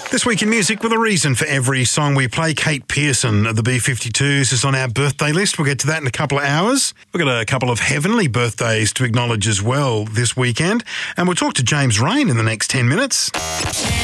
This week in music, with a reason for every song we play, Kate Pearson of the B-52s is on our birthday list. We'll get to that in a couple of hours. We've got a couple of heavenly birthdays to acknowledge as well this weekend. And we'll talk to James Rain in the next 10 minutes.